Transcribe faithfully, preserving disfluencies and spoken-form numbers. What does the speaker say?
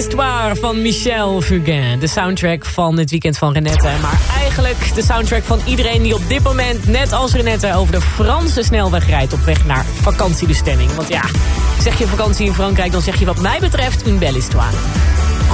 Histoire van Michel Fugain. De soundtrack van het weekend van Renette. Maar eigenlijk de soundtrack van iedereen die op dit moment, net als Renette, over de Franse snelweg rijdt op weg naar vakantiebestemming. Want ja, zeg je vakantie in Frankrijk, dan zeg je wat mij betreft une belle histoire.